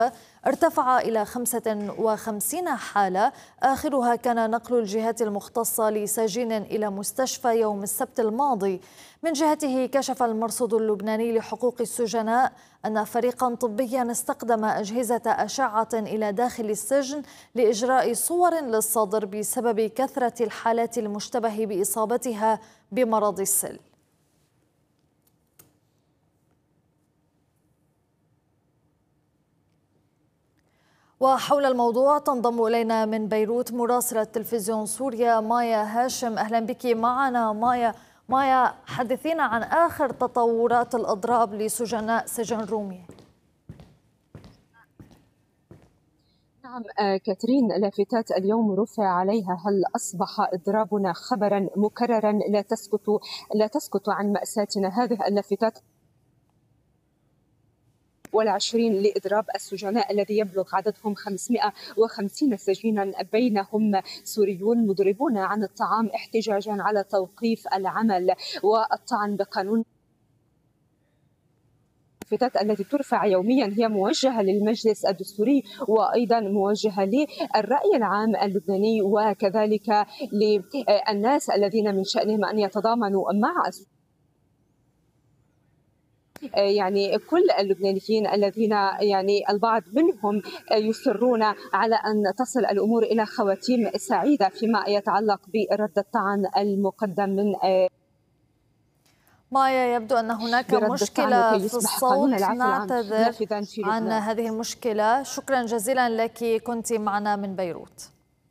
ارتفع إلى 55 حالة، آخرها كان نقل الجهات المختصة لسجين إلى مستشفى يوم السبت الماضي. من جهته كشف المرصد اللبناني لحقوق السجناء أن فريقا طبيا استخدم أجهزة أشعة إلى داخل السجن لإجراء صور للصدر بسبب كثرة الحالات المشتبه بإصابتها بمرض السل. وحول الموضوع تنضم إلينا من بيروت مراسلة تلفزيون سوريا مايا هاشم. أهلا بك معنا مايا، حدثينا عن آخر تطورات الإضراب لسجناء سجن رومية. نعم كاترين، لافتات اليوم رفع عليها: هل أصبح إضرابنا خبرا مكررا لا تسكت عن مأساتنا؟ هذه اللافتات والعشرين لإضراب السجناء الذي يبلغ عددهم 550 سجينا، بينهم سوريون مضربون عن الطعام احتجاجا على توقيف العمل والطعن بقانون. اللافتات التي ترفع يوميا هي موجهة للمجلس الدستوري وأيضا موجهة للرأي العام اللبناني وكذلك للناس الذين من شأنهم أن يتضامنوا مع كل اللبنانيين الذين البعض منهم يصرون على أن تصل الأمور إلى خواتيم سعيدة فيما يتعلق برد الطعن المقدم من مايا. يبدو أن هناك مشكلة في الصوت، نعتذر عن هذه المشكلة. شكرا جزيلا لك، كنت معنا من بيروت.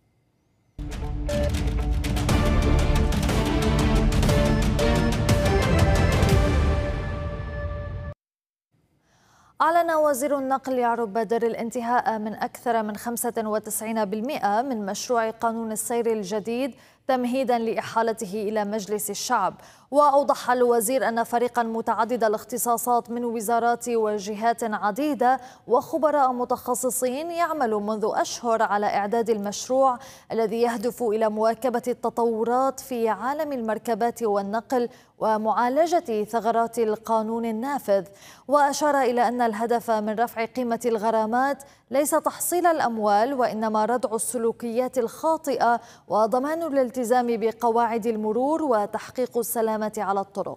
أعلن وزير النقل يعرب بدر الانتهاء من أكثر من 95% من مشروع قانون السير الجديد تمهيدا لإحالته إلى مجلس الشعب. وأوضح الوزير أن فريقا متعدد الاختصاصات من وزارات وجهات عديدة وخبراء متخصصين يعمل منذ أشهر على إعداد المشروع الذي يهدف إلى مواكبة التطورات في عالم المركبات والنقل ومعالجة ثغرات القانون النافذ. وأشار إلى أن الهدف من رفع قيمة الغرامات ليس تحصيل الأموال، وإنما ردع السلوكيات الخاطئة وضمان الالتزام بقواعد المرور وتحقيق السلامة على الطرق.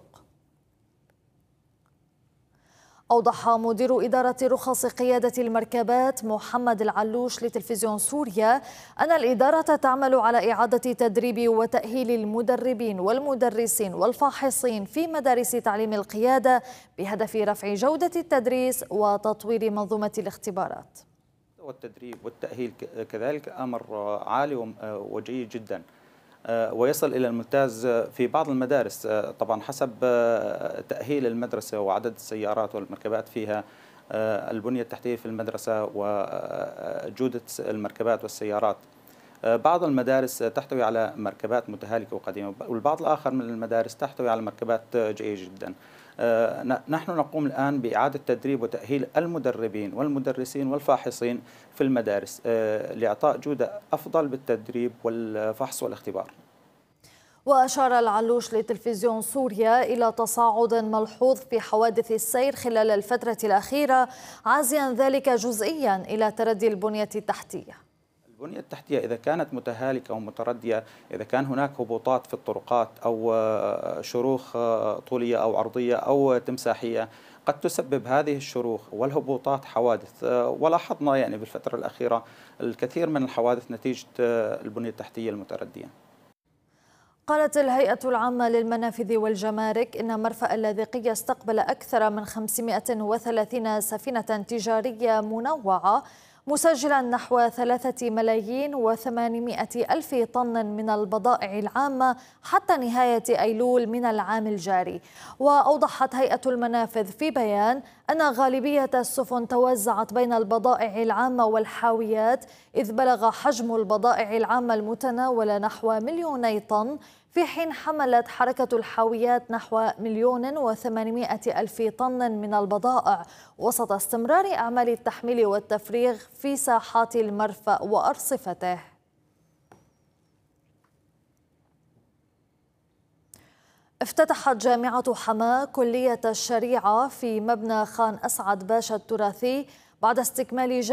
أوضح مدير إدارة رخص قيادة المركبات محمد العلوش لتلفزيون سوريا أن الإدارة تعمل على إعادة تدريب وتأهيل المدربين والمدرسين والفاحصين في مدارس تعليم القيادة بهدف رفع جودة التدريس وتطوير منظومة الاختبارات. والتدريب والتأهيل كذلك أمر عالي وجيد جدا، ويصل إلى الممتاز في بعض المدارس طبعا حسب تأهيل المدرسة وعدد السيارات والمركبات فيها، البنية التحتية في المدرسة وجودة المركبات والسيارات. بعض المدارس تحتوي على مركبات متهالكة وقديمة، والبعض الآخر من المدارس تحتوي على مركبات جيدة جدا. نحن نقوم الآن بإعادة تدريب وتأهيل المدربين والمدرسين والفاحصين في المدارس لإعطاء جودة أفضل بالتدريب والفحص والاختبار. وأشار العلوش لتلفزيون سوريا إلى تصاعد ملحوظ في حوادث السير خلال الفترة الأخيرة، عازيا ذلك جزئيا إلى تردي البنية التحتية. البنية التحتية إذا كانت متهالكة ومتردية، إذا كان هناك هبوطات في الطرقات أو شروخ طولية أو عرضية أو تمساحية، قد تسبب هذه الشروخ والهبوطات حوادث. ولاحظنا بالفترة الأخيرة الكثير من الحوادث نتيجة البنية التحتية المتردية. قالت الهيئة العامة للمنافذ والجمارك إن مرفأ اللاذقية استقبل أكثر من 530 سفينة تجارية منوعة، مسجلا نحو 3,800,000 طن من البضائع العامة حتى نهاية أيلول من العام الجاري. وأوضحت هيئة المنافذ في بيان أن غالبية السفن توزعت بين البضائع العامة والحاويات، إذ بلغ حجم البضائع العامة المتناولة نحو 2,000,000 طن، في حين حملت حركة الحاويات نحو 1,800,000 طن من البضائع، وسط استمرار أعمال التحميل والتفريغ في ساحات المرفأ وأرصفته. افتتحت جامعة حماة كلية الشريعة في مبنى خان أسعد باشا التراثي بعد استكمال